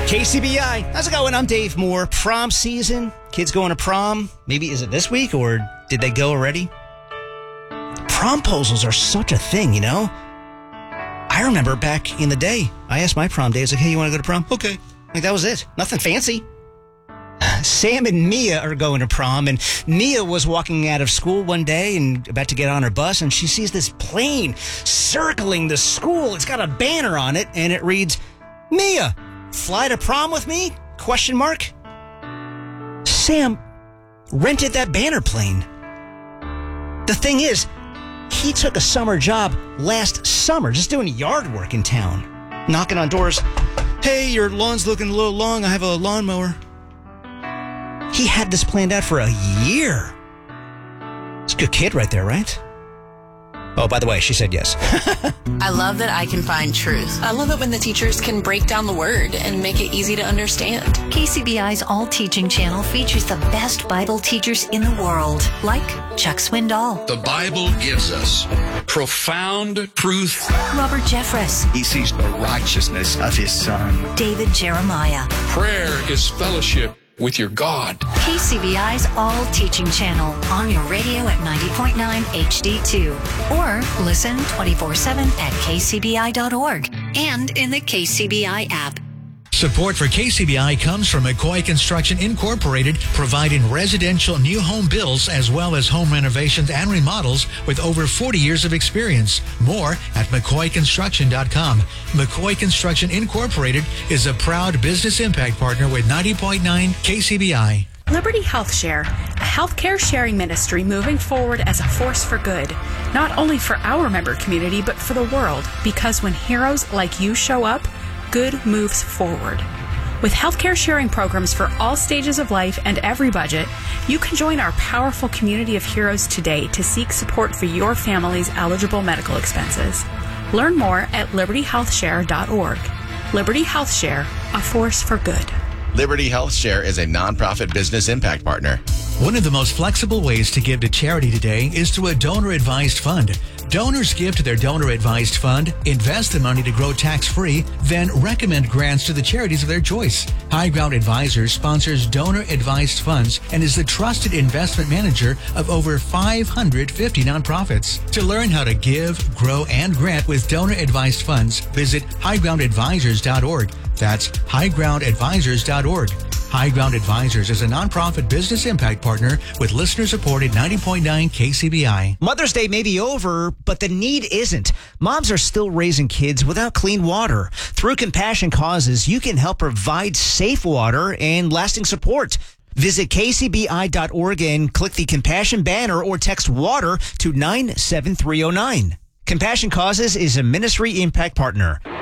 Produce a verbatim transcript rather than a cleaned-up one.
K C B I, how's it going? I'm Dave Moore. Prom season. Kids going to prom. Maybe is it this week or did they go already? Promposals are such a thing, you know? I remember back in the day, I asked my prom day, I was like, hey, you want to go to prom? Okay. Like, that was it. Nothing fancy. Sam and Mia are going to prom, and Mia was walking out of school one day and about to get on her bus, and she sees this plane circling the school. It's got a banner on it, and it reads, Mia, fly to prom with me? Question mark. Sam rented that banner plane. The thing is, he took a summer job last summer, just doing yard work in town, knocking on doors. Hey, your lawn's looking a little long. I have a lawnmower. He had this planned out for a year. It's a good kid right there, right? Oh, by the way, she said yes. I love that I can find truth. I love it when the teachers can break down the word and make it easy to understand. K C B I's All Teaching channel features the best Bible teachers in the world, like Chuck Swindoll. The Bible gives us profound truth. Robert Jeffress. He sees the righteousness of his son. David Jeremiah. Prayer is fellowship with your God. K C B I's All Teaching channel on your radio at ninety point nine H D two. Or listen twenty-four seven at K C B I dot org and in the K C B I app. Support for K C B I comes from McCoy Construction Incorporated, providing residential new home builds as well as home renovations and remodels with over forty years of experience. More at McCoy Construction dot com. McCoy Construction Incorporated is a proud business impact partner with ninety point nine K C B I. Liberty Health Share, a healthcare sharing ministry moving forward as a force for good, not only for our member community, but for the world, because when heroes like you show up, good moves forward. With healthcare sharing programs for all stages of life and every budget, you can join our powerful community of heroes today to seek support for your family's eligible medical expenses. Learn more at Liberty Health Share dot org. Liberty Health Share, a force for good. Liberty Health Share is a nonprofit business impact partner. One of the most flexible ways to give to charity today is through a donor-advised fund. Donors give to their donor-advised fund, invest the money to grow tax-free, then recommend grants to the charities of their choice. High Ground Advisors sponsors donor-advised funds and is the trusted investment manager of over five hundred fifty nonprofits. To learn how to give, grow, and grant with donor-advised funds, visit high ground advisors dot org. That's high ground advisors dot org. High Ground Advisors is a nonprofit business impact partner with listener-supported ninety point nine K C B I. Mother's Day may be over, but the need isn't. Moms are still raising kids without clean water. Through Compassion Causes, you can help provide safe water and lasting support. Visit K C B I dot org and click the Compassion banner or text WATER to nine seven three oh nine. Compassion Causes is a ministry impact partner.